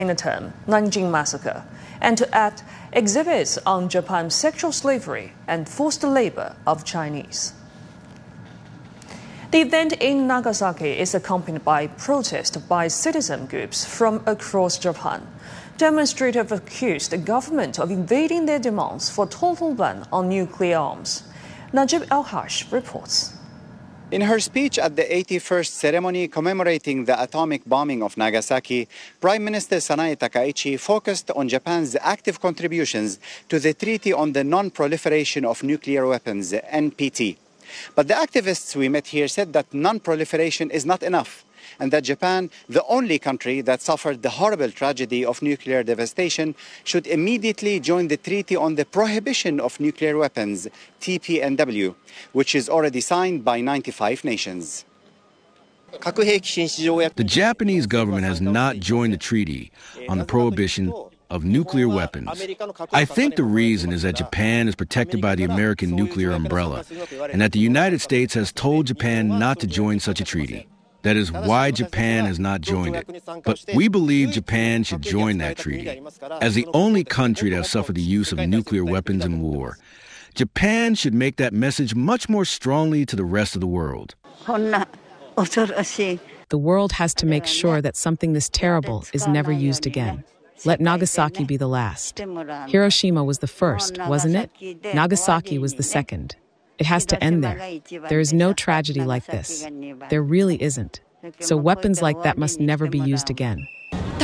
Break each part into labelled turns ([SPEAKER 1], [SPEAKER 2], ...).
[SPEAKER 1] the term Nanjing Massacre and to add exhibits on Japan's sexual slavery and forced labor of Chinese. The event in Nagasaki is accompanied by protest by citizen groups from across Japan. Demonstrators accused the government of evading their demands for total ban on nuclear arms. Najib El-Hash reports.
[SPEAKER 2] In her speech at the 81st ceremony commemorating the atomic bombing of Nagasaki, Prime Minister Sanae Takaichi focused on Japan's active contributions to the Treaty on the Non-Proliferation of Nuclear Weapons, NPT. But the activists we met here said that non-proliferation is not enough, and that Japan, the only country that suffered the horrible tragedy of nuclear devastation, should immediately join the Treaty on the Prohibition of Nuclear Weapons, TPNW, which is already signed by 95 nations.
[SPEAKER 3] The Japanese government has not joined the Treaty on the Prohibition of Nuclear Weapons. I think the reason is that Japan is protected by the American nuclear umbrella, and that the United States has told Japan not to join such a treaty. That is why Japan has not joined it. But we believe Japan should join that treaty. As the only country to have suffered the use of nuclear weapons in war, Japan should make that message much more strongly to the rest of the world.
[SPEAKER 4] The world has to make sure that something this terrible is never used again. Let Nagasaki be the last. Hiroshima was the first, wasn't it? Nagasaki was the second. It has to end there. There is no tragedy like this. There really isn't. So weapons like that must never be used again.
[SPEAKER 5] The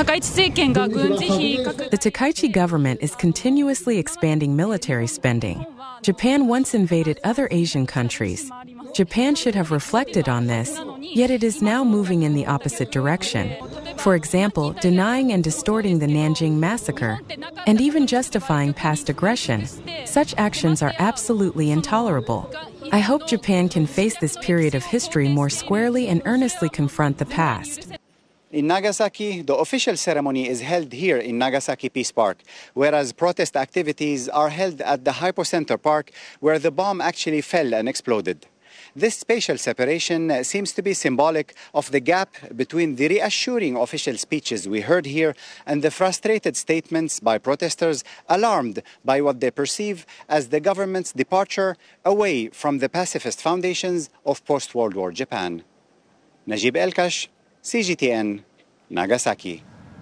[SPEAKER 6] Takaichi government is continuously expanding military spending. Japan once invaded other Asian countries. Japan should have reflected on this, yet it is now moving in the opposite direction. For example, denying and distorting the Nanjing massacre, and even justifying past aggression. Such actions are absolutely intolerable. I hope Japan can face this period of history more squarely and earnestly confront the past.
[SPEAKER 2] In Nagasaki, the official ceremony is held here in Nagasaki Peace Park, whereas protest activities are held at the Hypocenter Park, where the bomb actually fell and exploded. This spatial separation seems to be symbolic of the gap between the reassuring official speeches we heard here and the frustrated statements by protesters alarmed by what they perceive as the government's departure away from the pacifist foundations of post-World War Japan. Najib El-Hash, CGTN, Nagasaki.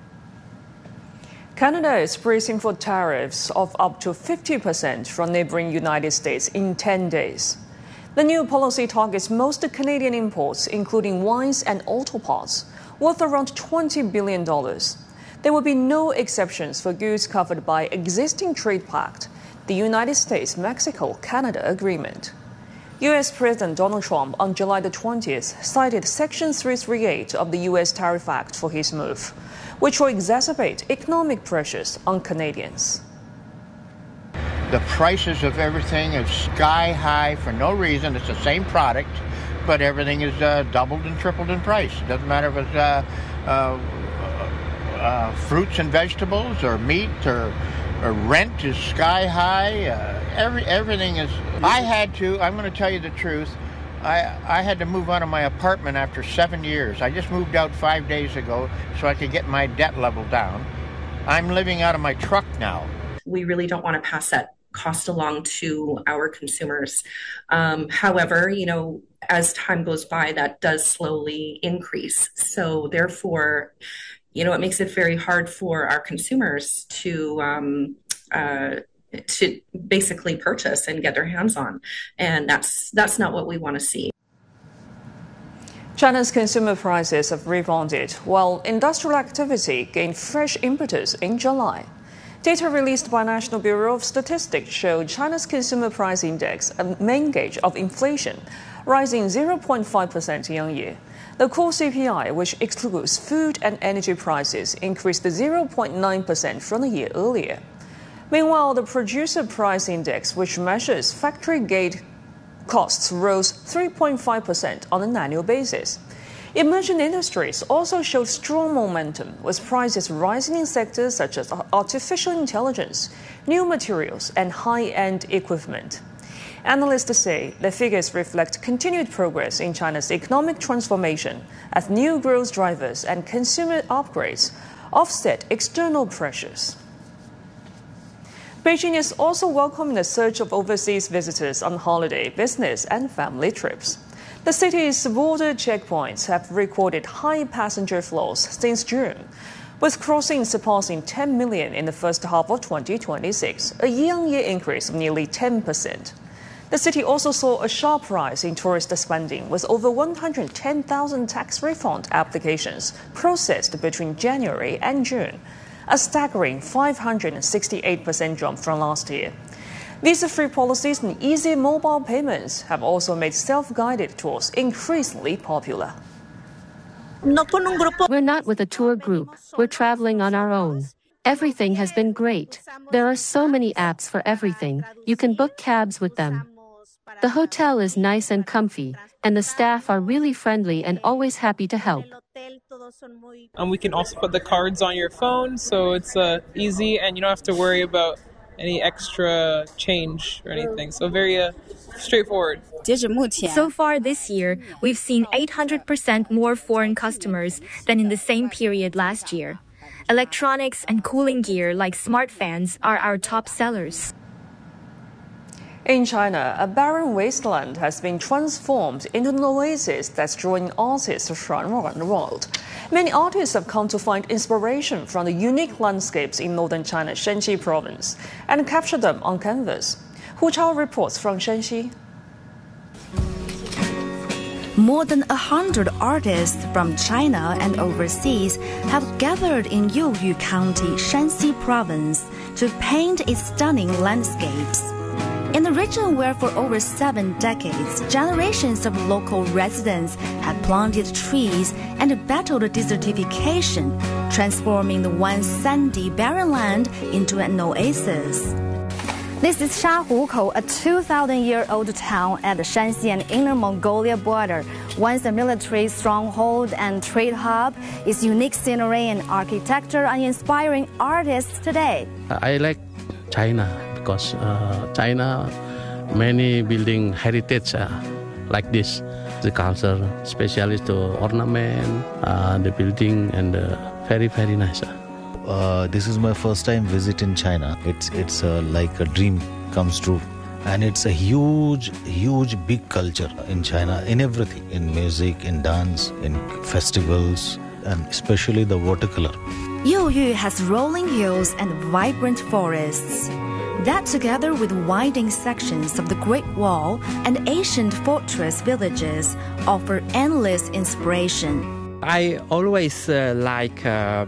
[SPEAKER 1] Canada is bracing for tariffs of up to 50% from neighboring United States in 10 days. The new policy targets most Canadian imports, including wines and auto parts, worth around $20 billion. There will be no exceptions for goods covered by existing trade pact, the United States-Mexico-Canada Agreement. U.S. President Donald Trump on July the 20th cited Section 338 of the U.S. Tariff Act for his move, which will exacerbate economic pressures on Canadians.
[SPEAKER 7] The prices of everything is sky high for no reason. It's the same product, but everything is doubled and tripled in price. It doesn't matter if it's fruits and vegetables or meat or rent is sky high. Everything is. I'm going to tell you the truth. I had to move out of my apartment after 7 years. I just moved out 5 days ago so I could get my debt level down. I'm living out of my truck now.
[SPEAKER 5] We really don't want to pass that cost along to our consumers. However, as time goes by, that does slowly increase. So therefore, it makes it very hard for our consumers to basically purchase and get their hands on. And that's not what we want to see.
[SPEAKER 1] China's consumer prices have rebounded, while industrial activity gained fresh impetus in July. Data released by National Bureau of Statistics showed China's consumer price index, a main gauge of inflation, rising 0.5% year-on-year. The core CPI, which excludes food and energy prices, increased 0.9% from a year earlier. Meanwhile, the producer price index, which measures factory gate costs, rose 3.5% on an annual basis. Emerging industries also showed strong momentum, with prices rising in sectors such as artificial intelligence, new materials, and high-end equipment. Analysts say the figures reflect continued progress in China's economic transformation as new growth drivers and consumer upgrades offset external pressures. Beijing is also welcoming a surge of overseas visitors on holiday, business and family trips. The city's border checkpoints have recorded high passenger flows since June, with crossings surpassing 10 million in the first half of 2026, a year-on-year increase of nearly 10%. The city also saw a sharp rise in tourist spending, with over 110,000 tax refund applications processed between January and June, a staggering 568% jump from last year. Visa-free policies and easy mobile payments have also made self-guided tours increasingly popular.
[SPEAKER 8] We're not with a tour group. We're traveling on our own. Everything has been great. There are so many apps for everything. You can book cabs with them. The hotel is nice and comfy, and the staff are really friendly and always happy to help.
[SPEAKER 9] We can also put the cards on your phone, so it's easy and you don't have to worry about any extra change or anything. So very straightforward.
[SPEAKER 10] So far this year, we've seen 800% more foreign customers than in the same period last year. Electronics and cooling gear like smart fans are our top sellers.
[SPEAKER 1] In China, a barren wasteland has been transformed into an oasis that's drawing artists from around the world. Many artists have come to find inspiration from the unique landscapes in northern China's Shanxi province and capture them on canvas. Hu Chao reports from Shanxi.
[SPEAKER 11] More than 100 artists from China and overseas have gathered in Youyu County, Shanxi province, to paint its stunning landscapes. In the region where for over 7 decades, generations of local residents have planted trees and battled desertification, transforming the once sandy barren land into an oasis. This is Shahukou, a 2,000-year-old town at the Shanxi and Inner Mongolia border. Once a military stronghold and trade hub, its unique scenery and architecture are inspiring artists today.
[SPEAKER 12] I like China because China, many building heritage like this. The culture, especially the ornament, the building, and very, very nice.
[SPEAKER 13] This is my first time visit in China. It's like a dream comes true. And it's a huge, big culture in China, in everything, in music, in dance, in festivals, and especially the watercolor.
[SPEAKER 11] Youyu has rolling hills and vibrant forests. That, together with winding sections of the Great Wall and ancient fortress villages, offer endless inspiration.
[SPEAKER 14] I always like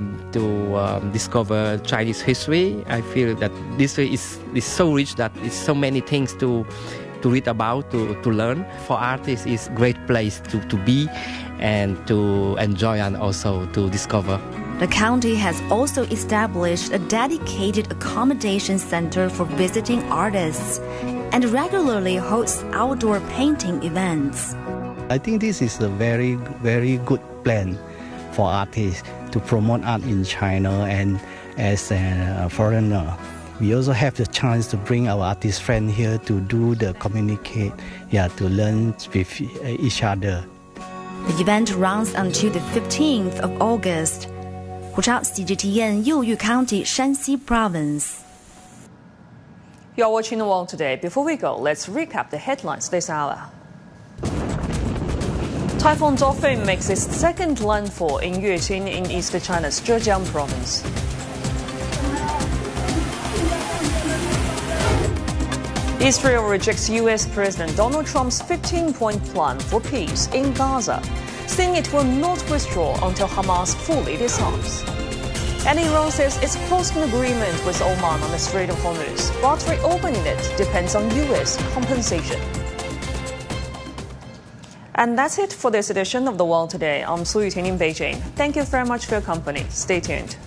[SPEAKER 14] to discover Chinese history. I feel that this is so rich that it's so many things to read about, to learn. For artists, it's a great place to be and to enjoy and also to discover.
[SPEAKER 11] The county has also established a dedicated accommodation center for visiting artists and regularly hosts outdoor painting events.
[SPEAKER 15] I think this is a very, very good plan for artists to promote art in China, and as a foreigner, we also have the chance to bring our artist friends here to do the communicate, to learn with each other.
[SPEAKER 11] The event runs until the 15th of August. Hu Chao, CGTN, Youyu County, Shanxi Province.
[SPEAKER 1] You're watching The World Today. Before we go, let's recap the headlines this hour. Typhoon Daophin makes its second landfall in Yueqing in East China's Zhejiang province. Israel rejects U.S. President Donald Trump's 15-point plan for peace in Gaza, saying it will not withdraw until Hamas fully disarms. And Iran says it's closed an agreement with Oman on the Strait of Hormuz, but reopening it depends on U.S. compensation. And that's it for this edition of The World Today. I'm Su Yuting in Beijing. Thank you very much for your company. Stay tuned.